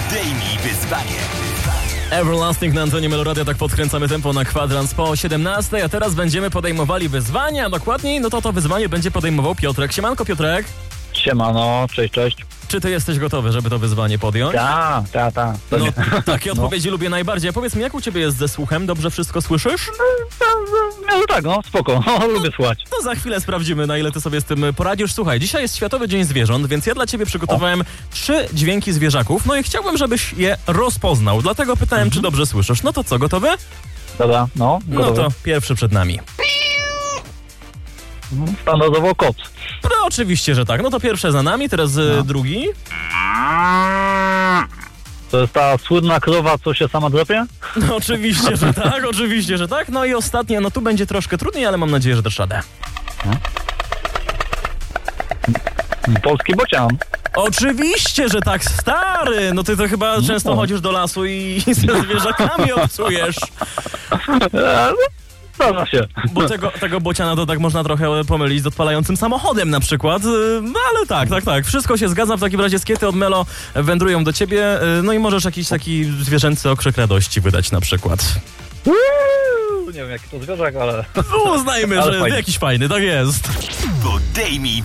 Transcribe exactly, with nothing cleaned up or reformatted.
Podejmij wyzwanie. Everlasting na antenie Meloradia, tak podkręcamy tempo na kwadrans po siedemnastej, a teraz będziemy podejmowali wyzwania, a dokładniej, no to to wyzwanie będzie podejmował Piotrek. Siemanko, Piotrek. Siemano, cześć, cześć. Czy ty jesteś gotowy, żeby to wyzwanie podjąć? Ta, ta, ta. No, takie odpowiedzi lubię najbardziej. A powiedz mi, jak u ciebie jest ze słuchem? Dobrze wszystko słyszysz? No tak, no spoko, lubię słuchać. To za chwilę sprawdzimy, na ile ty sobie z tym poradzisz. Słuchaj, dzisiaj jest Światowy Dzień Zwierząt, więc ja dla ciebie przygotowałem o. trzy dźwięki zwierzaków, no i chciałbym, żebyś je rozpoznał. Dlatego pytałem, mhm. czy dobrze słyszysz. No to co, gotowy? Dobra, no, gotowy. No to pierwszy przed nami. Standardowo kot. No oczywiście, że tak. No to pierwsze za nami, teraz no. drugi. To jest ta słynna krowa, co się sama drapie? No oczywiście, że tak, oczywiście, że tak. No i ostatnie, no tu będzie troszkę trudniej, ale mam nadzieję, że dasz radę. Polski bocian. Oczywiście, że tak, stary! No ty to chyba no. często chodzisz do lasu i ze zwierzakami obcujesz. Zdarza się. Bo tego, tego bociana to tak można trochę pomylić z odpalającym samochodem na przykład. No ale tak, tak, tak. Wszystko się zgadza. W takim razie skiety od Melo wędrują do ciebie. No i możesz jakiś taki zwierzęcy okrzyk radości wydać na przykład. Nie wiem jaki to zwierzak, ale... Uznajmy, ale że fajny. Jakiś fajny, tak jest. Podejmij